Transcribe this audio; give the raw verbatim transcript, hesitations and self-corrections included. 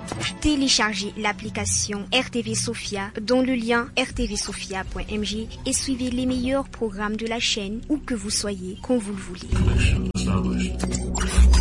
Téléchargez l'application R T V Sophia dans le lien r t v sophia point m g et suivez les meilleurs programmes de la chaîne où que vous soyez quand vous le voulez.